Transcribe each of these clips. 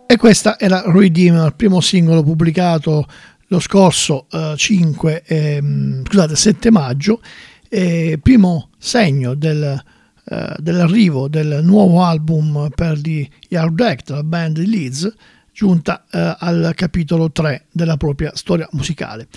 E questa era Redeemer, il primo singolo pubblicato lo scorso 7 maggio, primo segno dell'arrivo del nuovo album per gli Yard Act, la band di Leeds, giunta al capitolo 3 della propria storia musicale.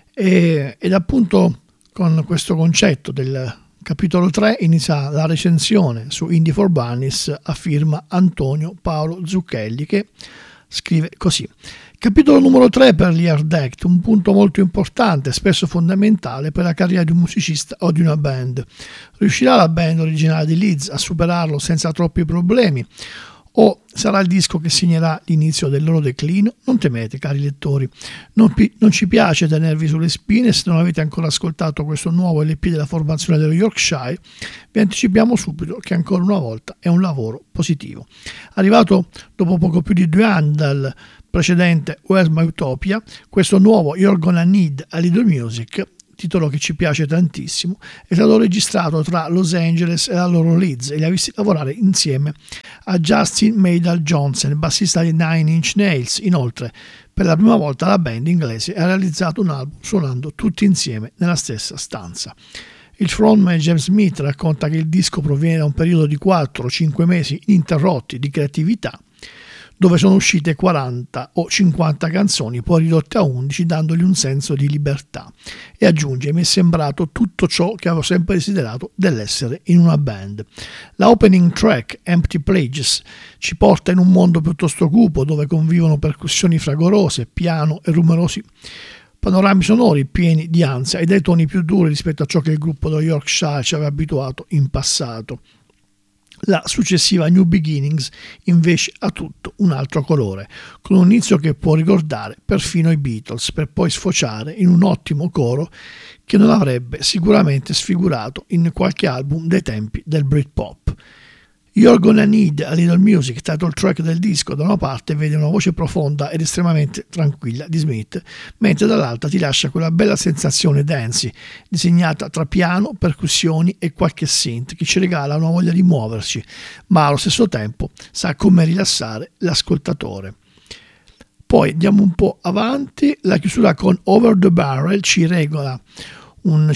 Ed appunto con questo concetto del capitolo 3 inizia la recensione su Indie for Bunnies a firma Antonio Paolo Zucchelli, che scrive così: capitolo numero 3 per gli Hard Act, un punto molto importante, spesso fondamentale per la carriera di un musicista o di una band. Riuscirà la band originale di Leeds a superarlo senza troppi problemi? O sarà il disco che segnerà l'inizio del loro declino? Non temete, cari lettori, non ci piace tenervi sulle spine. Se non avete ancora ascoltato questo nuovo LP della formazione dello Yorkshire, vi anticipiamo subito che ancora una volta è un lavoro positivo. Arrivato dopo poco più di 2 anni dal precedente Where's My Utopia, questo nuovo You're Gonna Need a Little Music, titolo che ci piace tantissimo, è stato registrato tra Los Angeles e la loro Leeds e li ha visti lavorare insieme a Justin Maydal Johnson, bassista di Nine Inch Nails. Inoltre, per la prima volta la band inglese ha realizzato un album suonando tutti insieme nella stessa stanza. Il frontman James Smith racconta che il disco proviene da un periodo di 4-5 mesi ininterrotti di creatività, dove sono uscite 40 o 50 canzoni, poi ridotte a 11, dandogli un senso di libertà. E aggiunge: mi è sembrato tutto ciò che avevo sempre desiderato dell'essere in una band. La opening track, Empty Plages, ci porta in un mondo piuttosto cupo, dove convivono percussioni fragorose, piano e rumorosi panorami sonori pieni di ansia e dai toni più duri rispetto a ciò che il gruppo dello Yorkshire ci aveva abituato in passato. La successiva New Beginnings invece ha tutto un altro colore, con un inizio che può ricordare perfino i Beatles, per poi sfociare in un ottimo coro che non avrebbe sicuramente sfigurato in qualche album dei tempi del Britpop. You're Gonna Need a Little Music, title track del disco, da una parte vede una voce profonda ed estremamente tranquilla di Smith, mentre dall'altra ti lascia quella bella sensazione dancey, disegnata tra piano, percussioni e qualche synth, che ci regala una voglia di muoverci, ma allo stesso tempo sa come rilassare l'ascoltatore. Poi andiamo un po' avanti, la chiusura con Over the Barrel ci regala un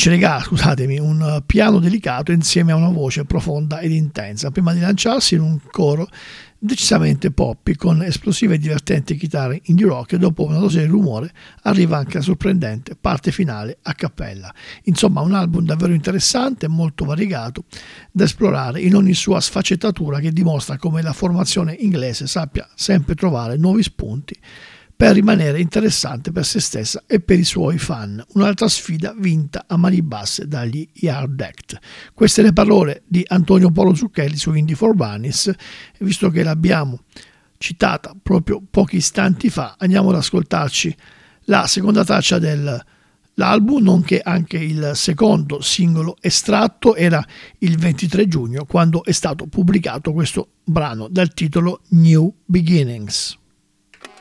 piano delicato insieme a una voce profonda ed intensa, prima di lanciarsi in un coro decisamente poppy con esplosive e divertenti chitarre indie rock, e dopo una dose di rumore arriva anche la sorprendente parte finale a cappella. Insomma, un album davvero interessante e molto variegato da esplorare in ogni sua sfaccettatura, che dimostra come la formazione inglese sappia sempre trovare nuovi spunti per rimanere interessante per se stessa e per i suoi fan. Un'altra sfida vinta a mani basse dagli Yard Act. Queste le parole di Antonio Paolo Zucchelli su Indie for Bunnies. Visto che l'abbiamo citata proprio pochi istanti fa, andiamo ad ascoltarci la seconda traccia dell'album, nonché anche il secondo singolo estratto. Era il 23 giugno quando è stato pubblicato questo brano dal titolo New Beginnings.